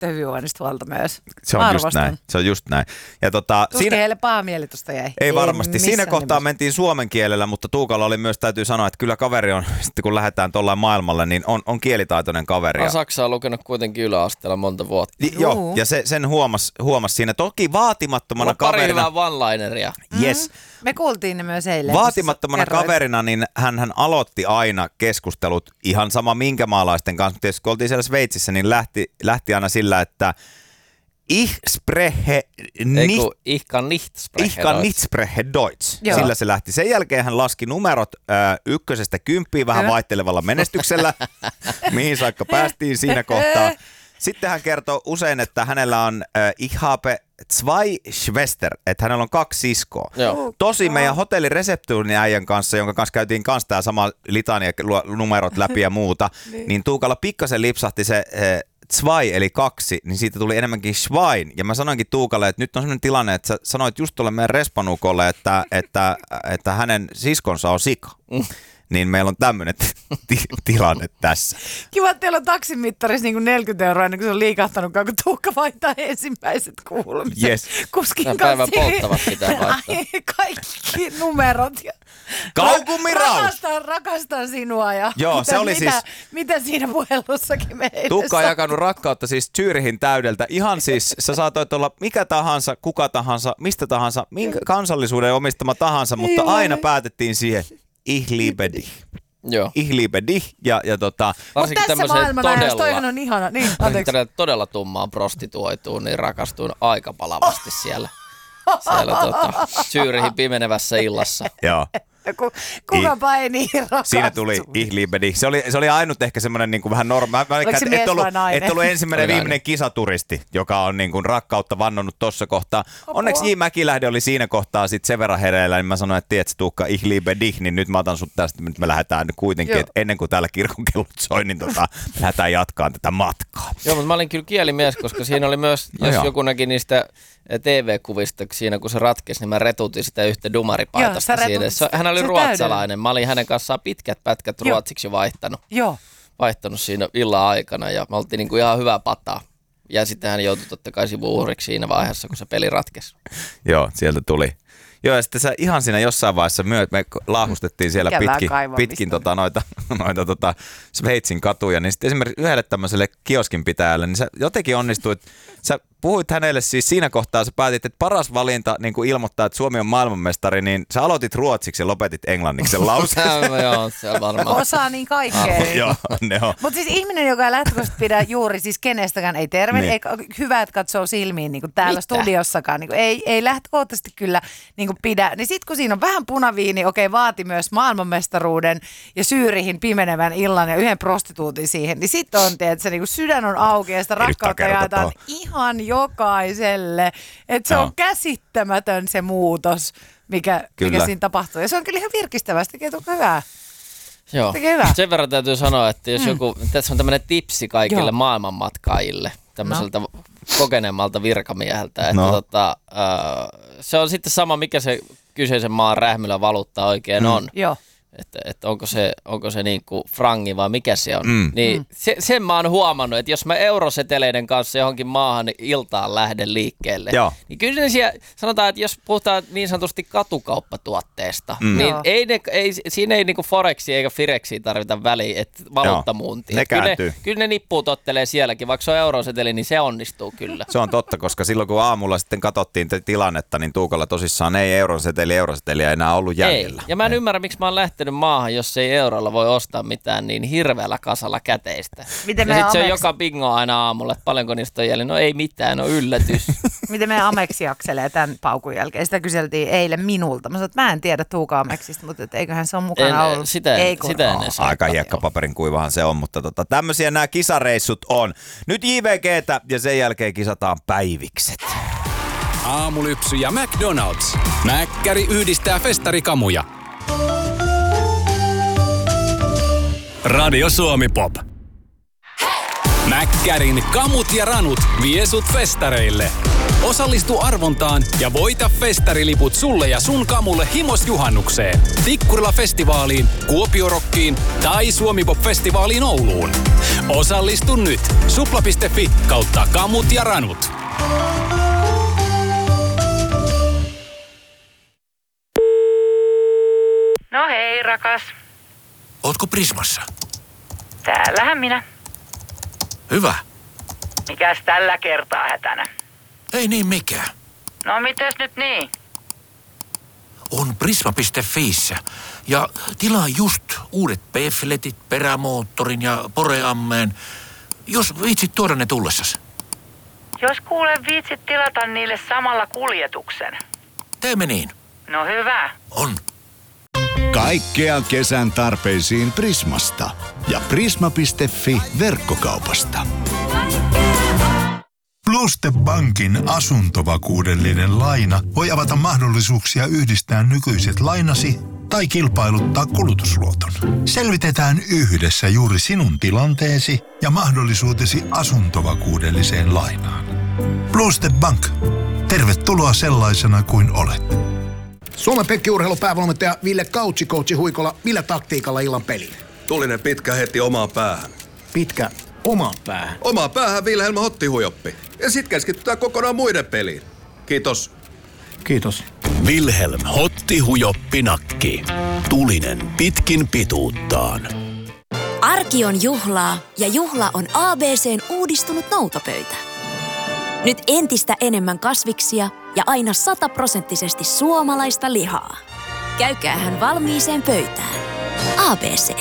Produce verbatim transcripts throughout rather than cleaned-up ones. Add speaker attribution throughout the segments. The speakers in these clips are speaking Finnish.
Speaker 1: tyttöhyvinvoinnista huolta myös.
Speaker 2: Se on just näin. Se on just näin. Ja tota,
Speaker 1: Tuskin siinä, heille paha mieli tuosta jäi.
Speaker 2: Ei varmasti. Siinä kohtaa nimessä mentiin suomen kielellä, mutta Tuukalla oli myös, täytyy sanoa, että kyllä kaveri on, sitten kun lähdetään tuollain maailmalle, niin on, on kielitaitoinen kaveri.
Speaker 3: On Saksaa lukenut kuitenkin yläasteella monta vuotta.
Speaker 2: I, joo, ja se, sen huomasi huomas siinä. Toki vaatimattomana kaverina.
Speaker 3: Pari hyvää one-lineria.
Speaker 2: Yes.
Speaker 1: Mm. Me kuultiin ne myös eilen.
Speaker 2: Vaatimattomana kaverina, niin hän, hän aloitti aina keskustelut ihan sama minkä maalaisten kanssa. Tietysti kun oltiin siellä Sveitsissä, niin lähti, lähti aina sillä, että Ich spreche nicht,
Speaker 3: Eiku, ich kann nicht spreche
Speaker 2: ich kann nicht spreche Deutsch.
Speaker 1: Joo.
Speaker 2: Sillä se lähti. Sen jälkeen hän laski numerot ö, ykkösestä kymppiin vähän
Speaker 1: Hyvä.
Speaker 2: vaihtelevalla menestyksellä, mihin saakka päästiin siinä kohtaa. Sitten hän kertoo usein, että hänellä on äh, ich habe zwei Schwester, että hänellä on kaksi siskoa.
Speaker 3: Joo.
Speaker 2: Tosi meidän hotellireseptuurin äijän kanssa, jonka kanssa käytiin kanssa tämä sama litania numerot läpi ja muuta, niin Tuukalla pikkasen lipsahti se äh, zwei eli kaksi, niin siitä tuli enemmänkin schwein. Ja mä sanoinkin Tuukalle, että nyt on sellainen tilanne, että sä sanoit just tuolle meidän respanukolle, että, että, että hänen siskonsa on sika. Mm. Niin meillä on tämmöinen t- tilanne tässä.
Speaker 1: Kiva, että teillä on taksimittarissa niin kuin neljäkymmentä euroa ennen kuin se on liikahtanutkaan, kun Tuukka vaihtaa ensimmäiset kuulumiset.
Speaker 2: Yes.
Speaker 1: Kuskin
Speaker 3: Tämän
Speaker 1: kanssa.
Speaker 3: päivän polttavat pitää vaihtaa.
Speaker 1: Kaikki numerot. Ja
Speaker 2: Kaukumiraus!
Speaker 1: Rakastan, rakastan sinua. Ja
Speaker 2: Joo,
Speaker 1: mitä,
Speaker 2: se oli
Speaker 1: mitä,
Speaker 2: siis-
Speaker 1: Mitä siinä puhelussakin meille
Speaker 2: Tuukka on
Speaker 1: sanoi?
Speaker 2: jakanut rakkautta siis Zyrihin täydeltä. Ihan siis, sä saatoit olla mikä tahansa, kuka tahansa, mistä tahansa, minkä kansallisuuden omistama tahansa, mutta aina päätettiin siihen ich liebe dich.
Speaker 3: Joo.
Speaker 2: Ich liebe dich. Ja, ja tota,
Speaker 1: Mutta tässä maailmanajassa toihan on ihana. Niin, anteeksi.
Speaker 3: todella tummaan prostituoituun, niin rakastuin aika palavasti siellä. Siellä tota, Zyrihin pimenevässä illassa.
Speaker 2: joo.
Speaker 1: Ku, kukapa ei niin rakastu.
Speaker 2: Siinä tuli ich liebe dich. Se oli, se oli ainut ehkä semmoinen niin kuin vähän normaali.
Speaker 1: Oliko se mies vai nainen?
Speaker 2: Et ollut ensimmäinen
Speaker 3: Oli
Speaker 2: viimeinen
Speaker 3: nainen.
Speaker 2: kisaturisti, joka on niin kuin rakkautta vannonut tossa kohtaa. Onneksi J. Mäkilähde oli siinä kohtaa sit sen verran hereillä, niin mä sanoin, että tiedätkö Tuukka, ich liebe dich, niin nyt mä otan sut tästä, nyt me lähdetään nyt kuitenkin, että ennen kuin täällä kirkonkellot soi, niin tota, me lähdetään jatkaan tätä matkaa.
Speaker 3: Joo, mutta mä olin kyllä kielimies, koska siinä oli myös,
Speaker 2: No
Speaker 3: jos
Speaker 2: joo.
Speaker 3: joku näki niistä T V-kuvista siinä, kun se ratkesi, niin mä retutin sitä yhtä
Speaker 1: Joo,
Speaker 3: dumaripaitasta
Speaker 1: sä
Speaker 3: siinä.
Speaker 1: retutit
Speaker 3: Se, hän oli
Speaker 1: se
Speaker 3: ruotsalainen. Mä olin hänen kanssaan pitkät pätkät
Speaker 1: Joo.
Speaker 3: ruotsiksi jo vaihtanut,
Speaker 1: Joo.
Speaker 3: vaihtanut siinä illan aikana ja me oltiin niinku ihan hyvä pataa. Ja sitten hän joutui totta kai sivu-uhriksi siinä vaiheessa, kun se peli ratkesi.
Speaker 2: Joo, sieltä tuli. Joo, ja sitten sä ihan siinä jossain vaiheessa myöt, me laahustettiin siellä
Speaker 1: Ikävää
Speaker 2: pitkin,
Speaker 1: kaivamista.
Speaker 2: pitkin tota, noita, noita tota Sveitsin katuja, niin sitten esimerkiksi yhdelle tämmöiselle kioskinpitäjälle, niin sä jotenkin onnistuit, sä puhuit hänelle siis siinä kohtaa, sä päätit, että paras valinta niin kun ilmoittaa, että Suomi on maailmanmestari, niin sä aloitit ruotsiksi ja lopetit englanniksi sen lauseen.
Speaker 3: Joo, se on varmaan.
Speaker 1: Osaa niin kaikkea.
Speaker 2: Joo, ne on.
Speaker 1: Mutta siis ihminen, joka ei lähtökohtaisesti pidä juuri siis kenestäkään, ei terve,
Speaker 2: Niin.
Speaker 1: ei hyvä, että katsoo silmiin niin kuin täällä
Speaker 3: Mitä?
Speaker 1: studiossakaan, niin kuin ei, ei lähtökohtaisesti kyllä niin kuin pidä. Niin sitten kun siinä on vähän punaviini, okei, vaati myös maailmanmestaruuden ja Zyrihin pimenevän illan ja yhden prostituutin siihen, niin sitten on, että se niin kuin sydän on auki ja sitä
Speaker 2: Ei nyt
Speaker 1: rakkautta
Speaker 2: takerrota
Speaker 1: jaetaan
Speaker 2: tuohon.
Speaker 1: ihan jokaiselle. Että se
Speaker 2: Joo.
Speaker 1: on käsittämätön se muutos, mikä,
Speaker 2: Kyllä.
Speaker 1: mikä siinä tapahtuu. Ja se on kyllä ihan virkistävää, se tekee tukka hyvää.
Speaker 3: Joo.
Speaker 1: Tekee hyvää.
Speaker 3: Sen verran täytyy sanoa, että jos
Speaker 1: Mm.
Speaker 3: joku, tässä on tämmöinen tipsi kaikille
Speaker 1: Joo.
Speaker 3: maailmanmatkaajille, tämmöiseltä no. kokeneemmalta virkamieheltä, että
Speaker 2: No.
Speaker 3: tota, äh, se on sitten sama, mikä se kyseisen maan rähmylä valuutta oikein
Speaker 2: Mm.
Speaker 3: on.
Speaker 1: Joo.
Speaker 3: Että, että onko se, onko se niin kuin frangi vai mikä se on.
Speaker 2: Mm.
Speaker 3: Niin
Speaker 1: Mm.
Speaker 3: se, sen mä oon huomannut, että jos mä euroseteleiden kanssa johonkin maahan iltaan lähden liikkeelle,
Speaker 2: Joo.
Speaker 3: niin kyllä ne siellä, sanotaan, että jos puhutaan niin sanotusti katukauppatuotteesta,
Speaker 2: Mm.
Speaker 3: niin
Speaker 1: Joo.
Speaker 3: ei ne, ei, siinä ei niinku Forexia eikä Firexia tarvita väliä, että valuuttamuuntia.
Speaker 2: Ne
Speaker 3: Kyllä
Speaker 2: kääntyy.
Speaker 3: ne, kyllä ne nippuu tottelee sielläkin, vaikka se on euroseteli, niin se onnistuu kyllä.
Speaker 2: Se on totta, koska silloin kun aamulla sitten katsottiin te- tilannetta, niin Tuukalla tosissaan ei euroseteli, euroseteliä enää ollut jäljellä.
Speaker 3: Ei. Ja mä en ymmärrä, miksi mä oon lähtenyt maahan, jos ei eurolla voi ostaa mitään niin hirveällä kasalla käteistä.
Speaker 1: Miten
Speaker 3: Ja
Speaker 1: me
Speaker 3: sitten se on
Speaker 1: Amex-
Speaker 3: joka bingo aina aamulla, että paljonko niistä on jäljellä. No ei mitään, no yllätys.
Speaker 1: Miten meidän Ameksi jakselee tämän paukun jälkeen? Sitä kyseltiin eilen minulta. Mä sanoin, että mä en tiedä Tuuka Ameksista, mutta et eiköhän se ole mukana
Speaker 3: En,
Speaker 1: ollut.
Speaker 3: sitä en,
Speaker 1: Ei kun-
Speaker 3: sitä en edes
Speaker 2: Aika
Speaker 3: ottaa.
Speaker 2: hiekkapaperin kuivahan se on, mutta tota, tämmöisiä nämä kisareissut on. Nyt J V G:tä ja sen jälkeen kisataan päivikset.
Speaker 4: Aamulypsy ja McDonald's. Mäkkäri yhdistää festarikamuja. Radio Suomi Pop. Mäkkärin Kamut ja Ranut vie sut festareille. Osallistu arvontaan ja voita festariliput sulle ja sun kamulle himosjuhannukseen, Tikkurila-festivaaliin, Kuopiorokkiin tai Suomi-pop-festivaaliin Ouluun. Osallistu nyt. Supla piste fi kautta Kamut ja Ranut.
Speaker 5: No hei, rakas.
Speaker 6: Ootko Prismassa?
Speaker 5: Täällähän minä.
Speaker 6: Hyvä.
Speaker 5: Mikäs tällä kertaa hätänä?
Speaker 6: Ei niin mikään.
Speaker 5: No mites nyt niin?
Speaker 6: On prisma piste fiissä. Ja tilaa just uudet P-fletit, perämoottorin ja poreammeen. Jos viitsit tuoda ne tullessas.
Speaker 5: Jos kuule viitsit tilata niille samalla kuljetuksen.
Speaker 6: Teemme niin.
Speaker 5: No hyvä.
Speaker 6: On.
Speaker 7: Kaikkea kesän tarpeisiin Prismasta ja prisma piste fi verkkokaupasta.
Speaker 8: Bluestep Bankin asuntovakuudellinen laina voi avata mahdollisuuksia yhdistää nykyiset lainasi tai kilpailuttaa kulutusluoton. Selvitetään yhdessä juuri sinun tilanteesi ja mahdollisuutesi asuntovakuudelliseen lainaan. Bluestep Bank. Tervetuloa sellaisena kuin olet.
Speaker 9: Suomen Pekki-urheilun päävalmentaja Ville Kautsi coachi Huikola millä taktiikalla illan peliin?
Speaker 10: Tulinen pitkä heti omaan päähän.
Speaker 9: Pitkä omaan päähän?
Speaker 10: Omaan päähän Vilhelm Hottihujoppi. Ja sit keskitytään kokonaan muiden peliin. Kiitos.
Speaker 9: Kiitos.
Speaker 11: Vilhelm Hottihujoppi nakki. Tulinen pitkin pituuttaan.
Speaker 12: Arki on juhlaa ja juhla on A B C:n uudistunut noutopöytä. Nyt entistä enemmän kasviksia ja aina sataprosenttisesti suomalaista lihaa. Käykäähän valmiiseen pöytään. A B C.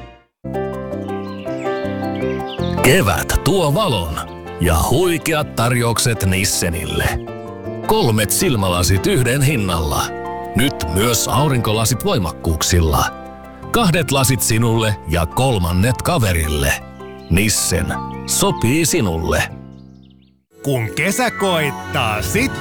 Speaker 11: Kevät tuo valon ja huikeat tarjoukset Nissenille. Kolmet silmälasit yhden hinnalla. Nyt myös aurinkolasit voimakkuuksilla. Kahdet lasit sinulle ja kolmannet kaverille. Nissen. Sopii sinulle.
Speaker 13: Kun kesä koittaa, sit